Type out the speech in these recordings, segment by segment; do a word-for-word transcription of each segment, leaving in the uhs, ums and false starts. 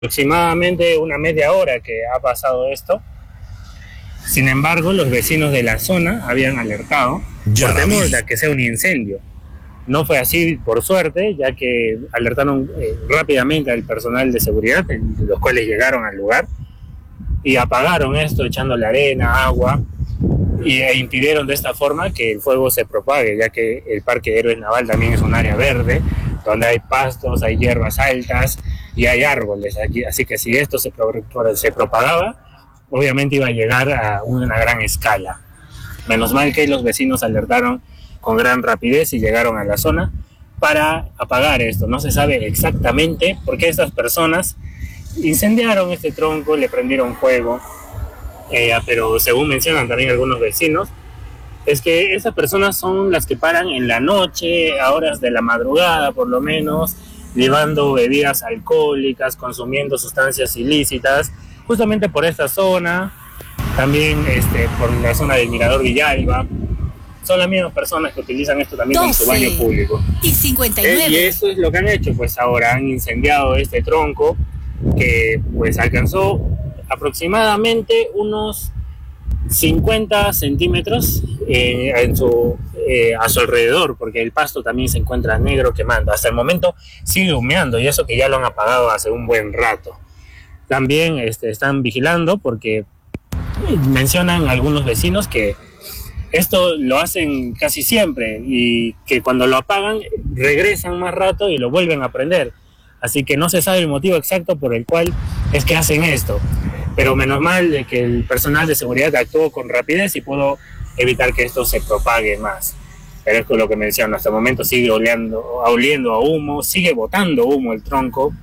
aproximadamente una media hora que ha pasado esto. Sin embargo, los vecinos de la zona habían alertado por temor de que sea un incendio. No fue así, por suerte, ya que alertaron eh, rápidamente al personal de seguridad, los cuales llegaron al lugar y apagaron esto echándole arena, agua, y, e impidieron de esta forma que el fuego se propague, ya que el Parque de Héroes Naval también es un área verde, donde hay pastos, hay hierbas altas y hay árboles aquí. Así que si esto se, pro, se propagaba, obviamente iba a llegar a una gran escala. Menos mal que los vecinos alertaron con gran rapidez y llegaron a la zona para apagar esto. No se sabe exactamente por qué estas personas incendiaron este tronco, le prendieron fuego, eh, pero según mencionan también algunos vecinos, es que esas personas son las que paran en la noche, a horas de la madrugada por lo menos, llevando bebidas alcohólicas, consumiendo sustancias ilícitas, justamente por esta zona, también este, por la zona del Mirador Villalba. Son las mismas personas que utilizan esto también como su baño público. Y cincuenta y nueve. Eh, y eso es lo que han hecho, pues ahora han incendiado este tronco que pues alcanzó aproximadamente unos cincuenta centímetros eh, en su, eh, a su alrededor, porque el pasto también se encuentra negro quemando. Hasta el momento sigue humeando, y eso que ya lo han apagado hace un buen rato. También este, están vigilando porque mencionan algunos vecinos que esto lo hacen casi siempre y que cuando lo apagan regresan más rato y lo vuelven a prender. Así que no se sabe el motivo exacto por el cual es que hacen esto. Pero menos mal de que el personal de seguridad actuó con rapidez y pudo evitar que esto se propague más. Pero es lo que menciono, hasta el momento sigue oleando, oliendo a humo, sigue botando humo el tronco.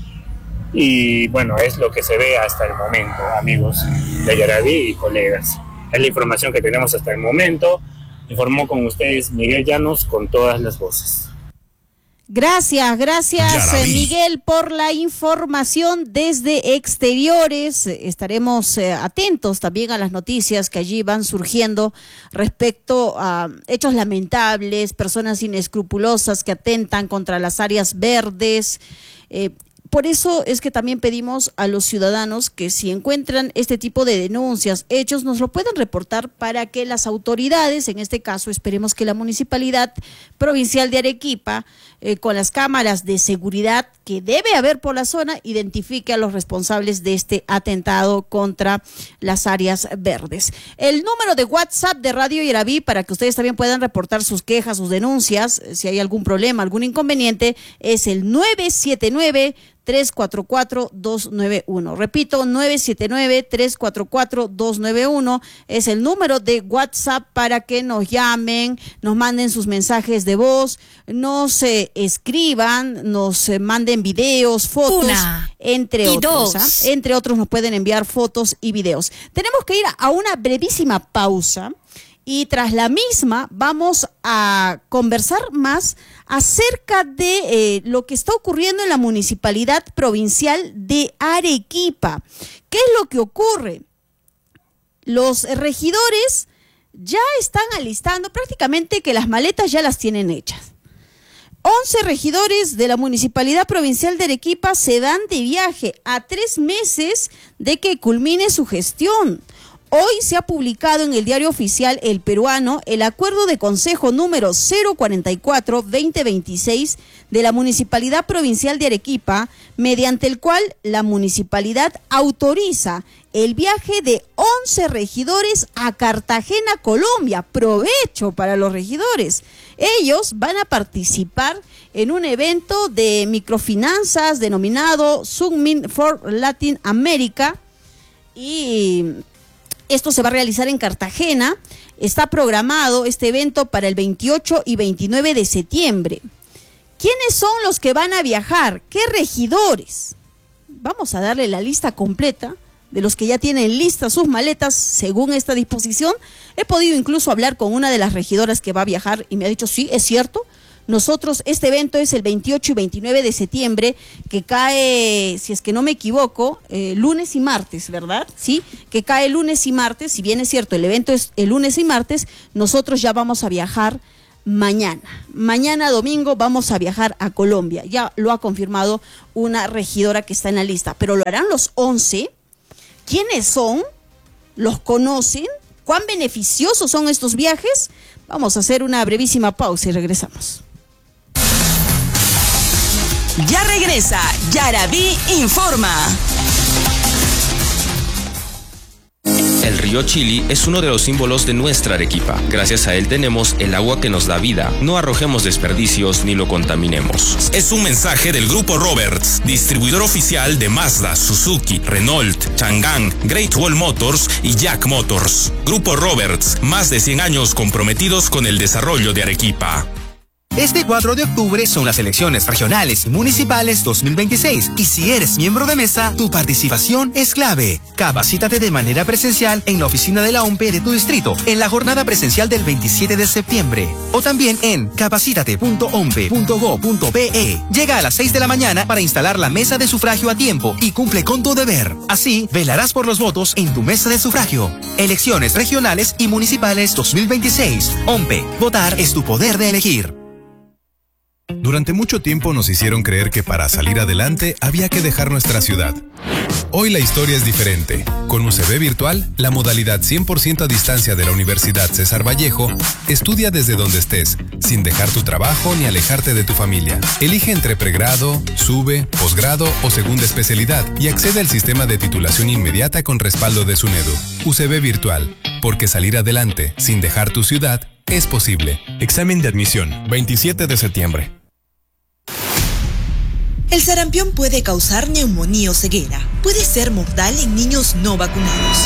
Y bueno, es lo que se ve hasta el momento, amigos de Yaraví y colegas. Es la información que tenemos hasta el momento. Informó con ustedes Miguel Llanos con todas las voces. Gracias, gracias Yaraví. Miguel por la información desde exteriores. Estaremos eh, atentos también a las noticias que allí van surgiendo respecto a hechos lamentables, personas inescrupulosas que atentan contra las áreas verdes. Eh, Por eso es que también pedimos a los ciudadanos que si encuentran este tipo de denuncias, hechos, nos lo puedan reportar para que las autoridades, en este caso esperemos que la Municipalidad Provincial de Arequipa, eh, con las cámaras de seguridad que debe haber por la zona, identifique a los responsables de este atentado contra las áreas verdes. El número de WhatsApp de Radio Yaraví para que ustedes también puedan reportar sus quejas, sus denuncias, si hay algún problema, algún inconveniente, es el nueve siete nueve, tres cuatro cuatro, dos nueve uno. Repito, nueve siete nueve, tres cuatro cuatro, dos nueve uno es el número de WhatsApp para que nos llamen, nos manden sus mensajes de voz, nos eh, escriban, nos eh, manden videos, fotos, Una, entre otros. ¿ah? Entre otros nos pueden enviar fotos y videos. Tenemos que ir a una brevísima pausa. Y tras la misma vamos a conversar más acerca de eh, lo que está ocurriendo en la Municipalidad Provincial de Arequipa. ¿Qué es lo que ocurre? Los regidores ya están alistando, prácticamente que las maletas ya las tienen hechas. once regidores de la Municipalidad Provincial de Arequipa se dan de viaje a tres meses de que culmine su gestión. Hoy se ha publicado en el Diario Oficial El Peruano el acuerdo de consejo número cero cuarenta y cuatro guión veinte veintiséis de la Municipalidad Provincial de Arequipa, mediante el cual la municipalidad autoriza el viaje de once regidores a Cartagena, Colombia. Provecho para los regidores. Ellos van a participar en un evento de microfinanzas denominado Summit for Latin America y esto se va a realizar en Cartagena. Está programado este evento para el veintiocho y veintinueve de septiembre. ¿Quiénes son los que van a viajar? ¿Qué regidores? Vamos a darle la lista completa de los que ya tienen listas sus maletas según esta disposición. He podido incluso hablar con una de las regidoras que va a viajar y me ha dicho, sí, es cierto. Nosotros, este evento es el veintiocho y veintinueve de septiembre, que cae, si es que no me equivoco, eh, lunes y martes, ¿verdad? Sí, que cae lunes y martes. Si bien es cierto, el evento es el lunes y martes, nosotros ya vamos a viajar mañana. Mañana domingo vamos a viajar a Colombia. Ya lo ha confirmado una regidora que está en la lista. Pero lo harán los once. ¿Quiénes son? ¿Los conocen? ¿Cuán beneficiosos son estos viajes? Vamos a hacer una brevísima pausa y regresamos. Ya regresa Yarabí Informa. El río Chili es uno de los símbolos de nuestra Arequipa. Gracias a él tenemos el agua que nos da vida. No arrojemos desperdicios ni lo contaminemos. Es un mensaje del Grupo Roberts, distribuidor oficial de Mazda, Suzuki, Renault, Chang'an, Great Wall Motors y Jack Motors. Grupo Roberts, más de cien años comprometidos con el desarrollo de Arequipa. Este cuatro de octubre son las elecciones regionales y municipales dos mil veintiséis y si eres miembro de mesa, tu participación es clave. Capacítate de manera presencial en la oficina de la O M P E de tu distrito en la jornada presencial del veintisiete de septiembre o también en capacítate punto ompe punto go punto pe. Llega a las seis de la mañana para instalar la mesa de sufragio a tiempo y cumple con tu deber. Así, velarás por los votos en tu mesa de sufragio. Elecciones regionales y municipales dos mil veintiséis. O M P E. Votar es tu poder de elegir. Durante mucho tiempo nos hicieron creer que para salir adelante había que dejar nuestra ciudad. Hoy la historia es diferente. Con U C B Virtual, la modalidad cien por ciento a distancia de la Universidad César Vallejo, estudia desde donde estés, sin dejar tu trabajo ni alejarte de tu familia. Elige entre pregrado, sube, posgrado o segunda especialidad y accede al sistema de titulación inmediata con respaldo de SUNEDU. U C B Virtual, porque salir adelante sin dejar tu ciudad es posible. Examen de admisión, veintisiete de septiembre. El sarampión puede causar neumonía o ceguera. Puede ser mortal en niños no vacunados.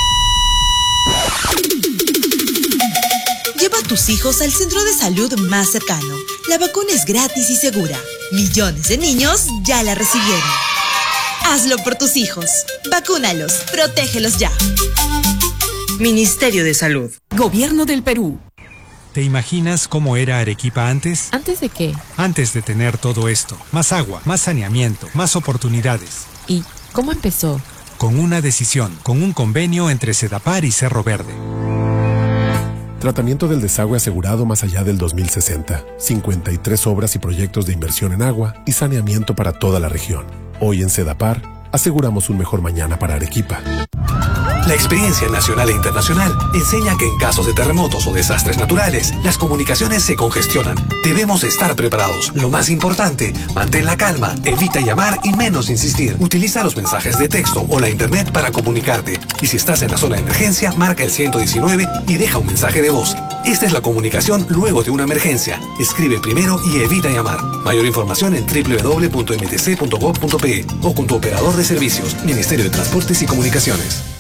Lleva a tus hijos al centro de salud más cercano. La vacuna es gratis y segura. Millones de niños ya la recibieron. Hazlo por tus hijos. Vacúnalos. Protégelos ya. Ministerio de Salud. Gobierno del Perú. ¿Te imaginas cómo era Arequipa antes? ¿Antes de qué? Antes de tener todo esto. Más agua, más saneamiento, más oportunidades. ¿Y cómo empezó? Con una decisión, con un convenio entre Sedapar y Cerro Verde. Tratamiento del desagüe asegurado más allá del dos mil sesenta. cincuenta y tres obras y proyectos de inversión en agua y saneamiento para toda la región. Hoy en Sedapar, aseguramos un mejor mañana para Arequipa. La experiencia nacional e internacional enseña que en casos de terremotos o desastres naturales, las comunicaciones se congestionan. Debemos estar preparados. Lo más importante, mantén la calma, evita llamar y menos insistir. Utiliza los mensajes de texto o la internet para comunicarte. Y si estás en la zona de emergencia, marca el ciento diecinueve y deja un mensaje de voz. Esta es la comunicación luego de una emergencia. Escribe primero y evita llamar. Mayor información en doble u doble u doble u punto m t c punto gov punto pe o con tu operador de servicios, Ministerio de Transportes y Comunicaciones.